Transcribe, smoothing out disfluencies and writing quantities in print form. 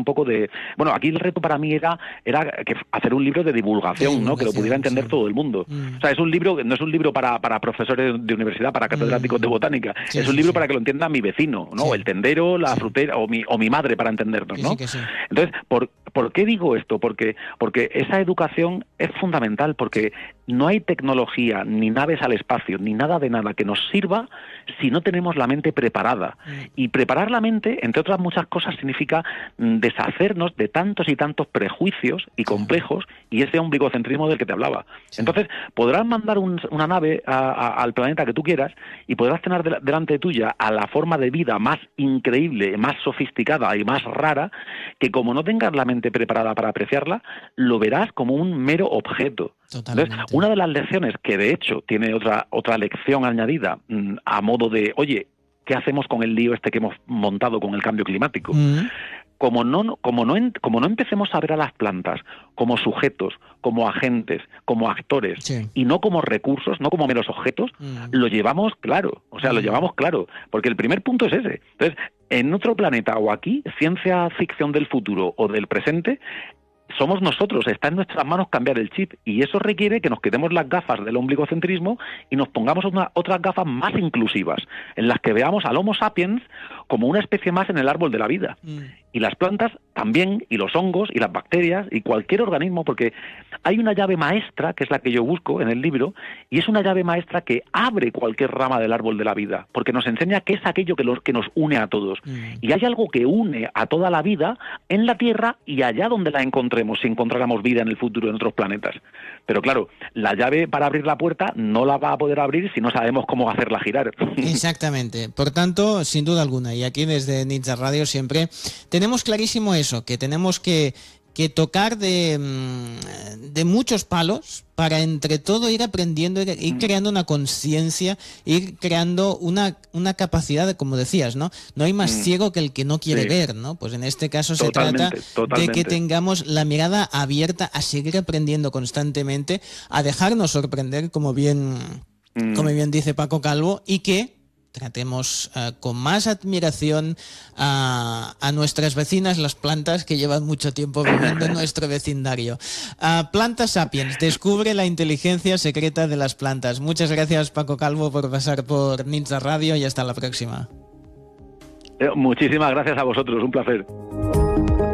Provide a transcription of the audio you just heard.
poco de... Bueno, aquí el reto para mí era que hacer un libro de divulgación, ¿no? Que lo pudiera entender todo el mundo. O sea, es un libro, no es un libro para profesores de universidad, para catedráticos de botánica, es un libro para que lo entienda mi vecino, ¿no? El tendero, la frutera o mi madre, para entendernos, ¿no? Entonces, ¿por qué digo esto? Porque esa educación es fundamental, porque no hay tecnología, ni naves al espacio, ni nada de nada que nos sirva si no tenemos la mente preparada. Y preparar la mente, entre otras muchas cosas, significa deshacernos de tantos y tantos prejuicios y complejos y ese ombligocentrismo del que te hablaba. Entonces, podrás mandar una nave al planeta que tú quieras y podrás tener delante tuya a la forma de vida más increíble, más sofisticada y más rara, que como no tengas la mente preparada para apreciarla, lo verás como un mero objeto. Entonces, una de las lecciones, que de hecho tiene otra lección añadida, a modo de, oye, ¿qué hacemos con el lío este que hemos montado con el cambio climático? Como no empecemos a ver a las plantas como sujetos, como agentes, como actores, y no como recursos, no como meros objetos, lo llevamos claro. O sea, lo llevamos claro. Porque el primer punto es ese. Entonces, en otro planeta o aquí, ciencia ficción del futuro o del presente, somos nosotros, está en nuestras manos cambiar el chip, y eso requiere que nos quitemos las gafas del ombligocentrismo y nos pongamos otras gafas más inclusivas, en las que veamos al Homo sapiens como una especie más en el árbol de la vida. Y las plantas también, y los hongos, y las bacterias, y cualquier organismo, porque hay una llave maestra, que es la que yo busco en el libro, y es una llave maestra que abre cualquier rama del árbol de la vida, porque nos enseña qué es aquello que nos une a todos. Y hay algo que une a toda la vida en la Tierra y allá donde la encontremos, si encontráramos vida en el futuro en otros planetas. Pero claro, la llave para abrir la puerta no la va a poder abrir si no sabemos cómo hacerla girar. Exactamente. Por tanto, sin duda alguna, y aquí desde Ninja Radio siempre tenemos clarísimo eso, que tenemos que tocar de muchos palos para entre todo ir aprendiendo, ir creando una conciencia, ir creando una capacidad, como decías, ¿no? No hay más ciego que el que no quiere ver, ¿no? Pues en este caso se trata de que tengamos la mirada abierta a seguir aprendiendo constantemente, a dejarnos sorprender, como bien dice Paco Calvo, y que tratemos con más admiración a nuestras vecinas, las plantas que llevan mucho tiempo viviendo en nuestro vecindario. Planta Sapiens, descubre la inteligencia secreta de las plantas. Muchas gracias, Paco Calvo, por pasar por Ninja Radio, y hasta la próxima. Muchísimas gracias a vosotros, un placer.